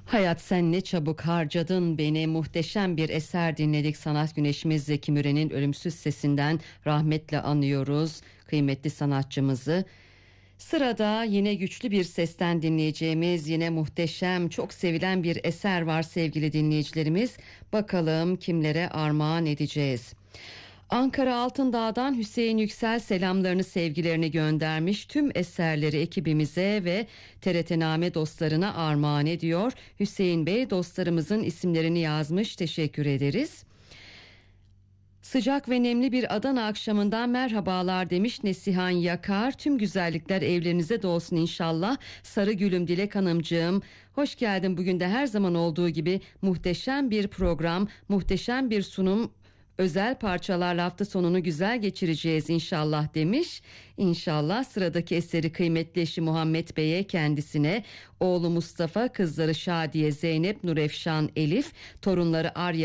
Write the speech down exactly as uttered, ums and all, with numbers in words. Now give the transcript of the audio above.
Hayat sen ne çabuk harcadın beni, muhteşem bir eser dinledik. Sanat güneşimiz Zeki Müren'in ölümsüz sesinden rahmetle anıyoruz kıymetli sanatçımızı. Sırada yine güçlü bir sesten dinleyeceğimiz, yine muhteşem, çok sevilen bir eser var sevgili dinleyicilerimiz. Bakalım kimlere armağan edeceğiz. Ankara Altındağ'dan Hüseyin Yüksel selamlarını, sevgilerini göndermiş. Tüm eserleri ekibimize ve T R T Name dostlarına armağan ediyor. Hüseyin Bey dostlarımızın isimlerini yazmış. Teşekkür ederiz. Sıcak ve nemli bir Adana akşamından merhabalar demiş Nesihan Yakar. Tüm güzellikler evlerinize dolsun inşallah. Sarı Gülüm Dilek Hanımcığım, hoş geldin. Bugün de her zaman olduğu gibi muhteşem bir program, muhteşem bir sunum, özel parçalarla hafta sonunu güzel geçireceğiz inşallah demiş. İnşallah. Sıradaki eseri kıymetli eşi Muhammed Bey'e, kendisine, oğlu Mustafa, kızları Şadiye, Zeynep, Nurefşan, Elif, torunları Arya